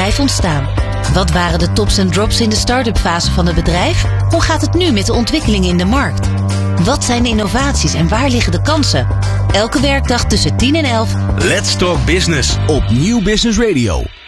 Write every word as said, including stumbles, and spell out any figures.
bedrijf ontstaan? Wat waren de tops en drops in de start-up fase van het bedrijf? Hoe gaat het nu met de ontwikkelingen in de markt? Wat zijn de innovaties en waar liggen de kansen? Elke werkdag tussen tien en elf. Let's Talk Business op Nieuw Business Radio.